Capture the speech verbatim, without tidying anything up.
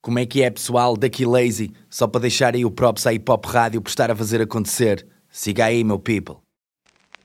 Como é que é, pessoal? Daqui Lazy, só para deixar aí o props à Hip Hop Rádio por estar a fazer acontecer. Siga aí, meu people.